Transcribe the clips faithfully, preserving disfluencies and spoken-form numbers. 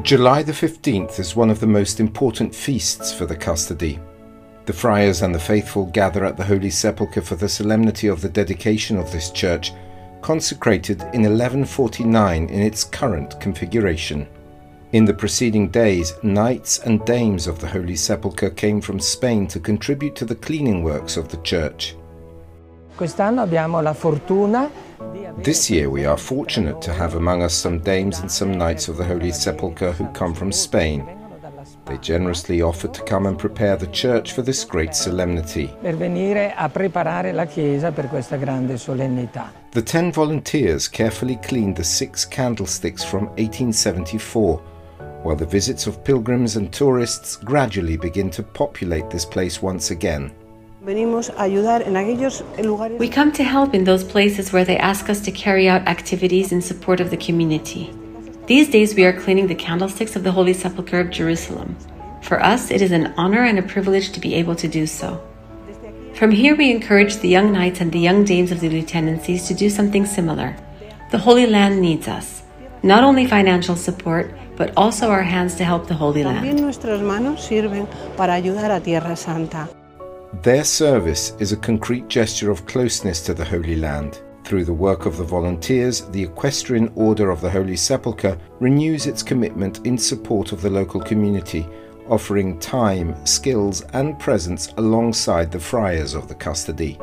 July the fifteenth is one of the most important feasts for the custody. The friars and the faithful gather at the Holy Sepulchre for the solemnity of the dedication of this church, consecrated in eleven forty-nine in its current configuration. In the preceding days, knights and dames of the Holy Sepulchre came from Spain to contribute to the cleaning works of the church. This year we are fortunate to have among us some dames and some knights of the Holy Sepulchre who come from Spain. They generously offered to come and prepare the church for this great solemnity. The ten volunteers carefully cleaned the six candlesticks from eighteen seventy-four, while the visits of pilgrims and tourists gradually begin to populate this place once again. We come to help in those places where they ask us to carry out activities in support of the community. These days we are cleaning the candlesticks of the Holy Sepulchre of Jerusalem. For us, it is an honor and a privilege to be able to do so. From here we encourage the young knights and the young dames of the lieutenancies to do something similar. The Holy Land needs us, not only financial support, but also our hands to help the Holy Land. Their service is a concrete gesture of closeness to the Holy Land. Through the work of the volunteers, the Equestrian Order of the Holy Sepulchre renews its commitment in support of the local community, offering time, skills and presence alongside the friars of the custody.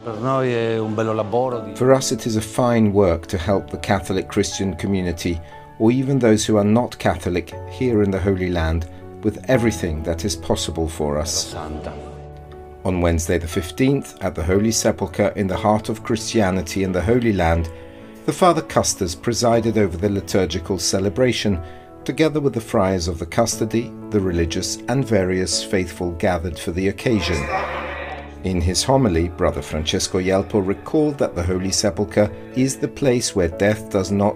For us it is a fine work to help the Catholic Christian community, or even those who are not Catholic, here in the Holy Land, with everything that is possible for us. On Wednesday the fifteenth, at the Holy Sepulchre in the heart of Christianity in the Holy Land, the Father Custos presided over the liturgical celebration, together with the friars of the custody, the religious and various faithful gathered for the occasion. In his homily, Brother Francesco Yelpo recalled that the Holy Sepulchre is the place where death does not